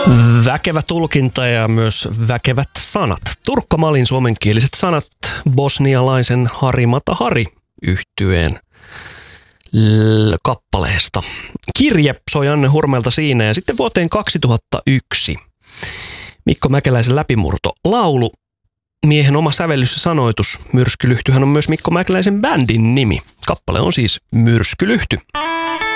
Väkevä tulkinta ja myös väkevät sanat. Turkka Malin suomenkieliset sanat bosnialaisen Hari Mata Hari -yhtyeen kappaleesta. Kirje soi Janne Hurmelta siinä ja sitten vuoteen 2001. Mikko Mäkeläisen läpimurto laulu. Miehen oma sävellys ja sanoitus. Myrskylyhtyhän on myös Mikko Mäkeläisen bändin nimi. Kappale on siis Myrskylyhty.